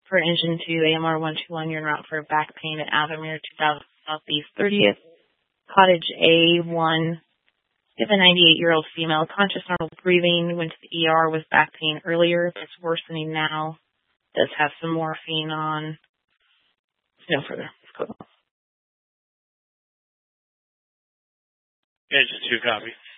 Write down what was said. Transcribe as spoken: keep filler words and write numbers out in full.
for engine two, A M R one two one, you're en route for back pain at Avamere two thousand Southeast thirtieth. Cottage A one, you have a ninety-eight-year-old female, conscious normal breathing, went to the E R with back pain earlier. It's worsening now. Does have some morphine on. No further. Let's go. Engine two, copy.